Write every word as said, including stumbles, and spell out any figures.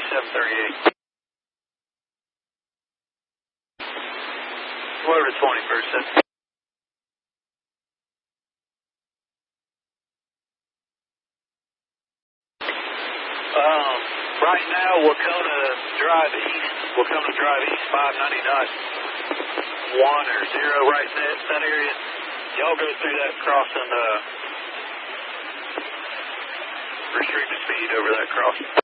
seven thirty-eight. Over to twenty-first, sir. Um, right now, Wakona Drive East, Wakona Drive East, five ninety knots, one or zero right in that, that area. Y'all go through that crossing, uh, restricted speed over that crossing.